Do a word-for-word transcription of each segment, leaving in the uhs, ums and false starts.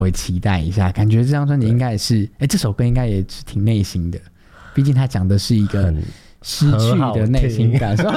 微期待一下，感觉这张专辑应该也是，哎，这首歌应该也是挺内心的，毕竟他讲的是一个失去的内心感受。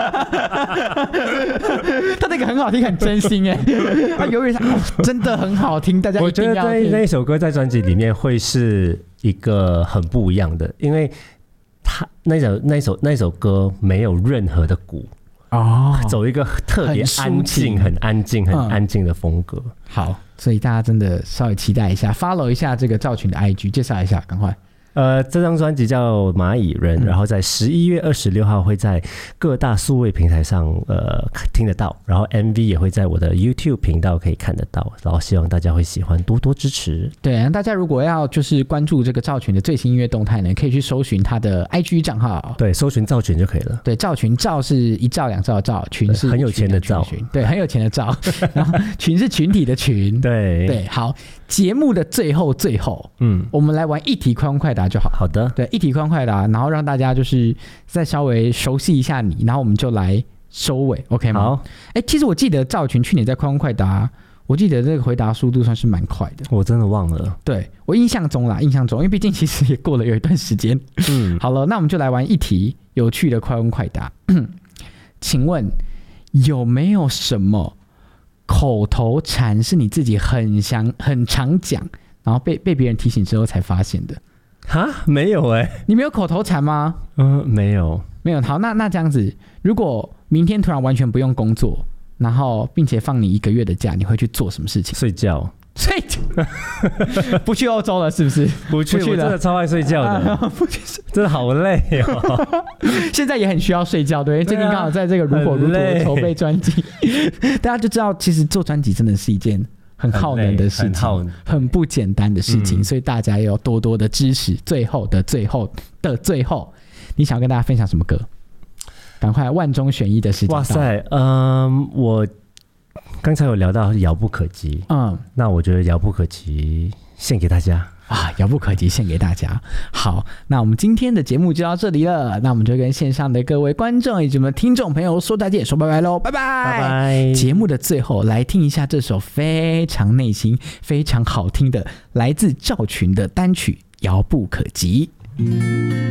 他那个很好听，很真心哎，他永远、哦、真的很好听，大家一定要听。 我觉得那一首歌在专辑里面会是一个很不一样的，因为他那首那首那首歌没有任何的鼓哦，走一个特别安静、很安静、很安静的风格。嗯、 好，所以大家真的稍微期待一下 ，follow 一下这个赵群的 I G， 介绍一下，赶快。 呃，这张专辑叫《蚂蚁人》，嗯、然后在十一月二十六号会在各大数位平台上呃听得到，然后 M V 也会在我的 YouTube 频道可以看得到，然后希望大家会喜欢，多多支持。 对，大家如果要就是关注这个赵群的最新音乐动态呢，可以去搜寻他的 I G 账号， 对，搜寻赵群就可以了。 对，赵群，赵是一兆两兆的赵，群是很有钱的赵， 对，很有钱的赵，然后群是群体的群， 对对，好。节目的最后最后，嗯，我们来玩一题快问快答就好。 好的， 对，一题快问快答，然后让大家就是再稍微熟悉一下你，然后我们就来收尾 ，OK 吗？ 好， 哎，其实我记得赵群去年在快问快答，我记得这个回答速度算是蛮快的。 我真的忘了， 对我印象中啦，印象中，因为毕竟其实也过了有一段时间。嗯，好了，那我们就来玩一题有趣的快问快答。请问有没有什么口头禅是你自己很想很常讲，然后被被别人提醒之后才发现的？ 哈，没有哎、欸， 你没有口头禅吗？ 嗯，没有， 没有。好，那那这样子，如果明天突然完全不用工作，然后并且放你一个月的假，你会去做什么事情？ 睡觉。 睡觉，不去欧洲了是不是？ 不去，不去了，我真的超爱睡觉的，啊、不去，真的好累哦。 现在也很需要睡觉，对，最近刚好在这个如火如荼的筹备专辑，大家就知道，其实做专辑真的是一件很耗能的事情，很, 很不简单的事情，嗯、所以大家要多多的支持。最后的最后的最后，你想要跟大家分享什么歌？赶快万中选一的时间到。 哇塞，嗯，我。刚才有聊到遥不可及，嗯，那我觉得遥不可及献给大家啊，遥不可及献给大家。好，那我们今天的节目就到这里了，那我们就跟线上的各位观众以及我们的听众朋友说再见，说拜拜喽，拜拜拜拜。 节目的最后来听一下这首非常内心非常好听的来自赵群的单曲《遥不可及》。